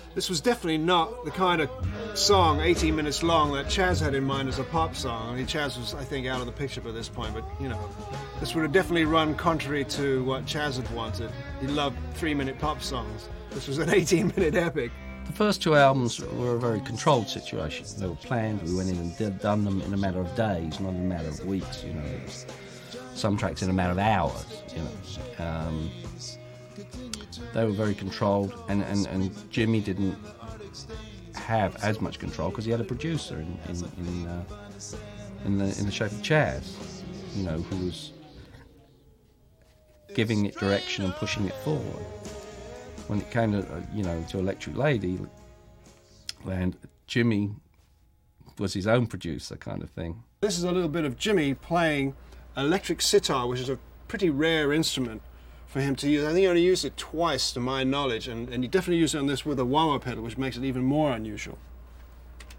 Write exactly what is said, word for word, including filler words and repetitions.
this was definitely not the kind of song, eighteen minutes long, that Chas had in mind as a pop song. I mean, Chas was, I think, out of the picture by this point, but, you know, this would have definitely run contrary to what Chas had wanted. He loved three-minute pop songs. This was an eighteen-minute epic. The first two albums were a very controlled situation. They were planned, we went in and did, done them in a matter of days, not in a matter of weeks, you know. It was some tracks in a matter of hours, you know. Um, they were very controlled, and, and, and Jimmy didn't have as much control because he had a producer in in in, uh, in the in the shape of Chas, you know, who was giving it direction and pushing it forward. When it came to, you know, to Electric Lady, and Jimmy was his own producer kind of thing. This is a little bit of Jimmy playing electric sitar, which is a pretty rare instrument for him to use. I think he only used it twice to my knowledge, and, and he definitely used it on this with a wah-wah pedal, which makes it even more unusual.